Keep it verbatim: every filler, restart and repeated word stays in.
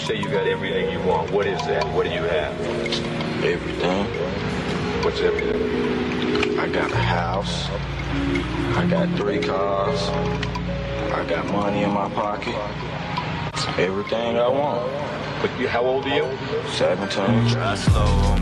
say you got everything you want. What is that? What do you have? Everything. What's everything? I got a house. I got three cars. I got money in my pocket. Everything I want. But you, how old are you? seventeen. Drive slow.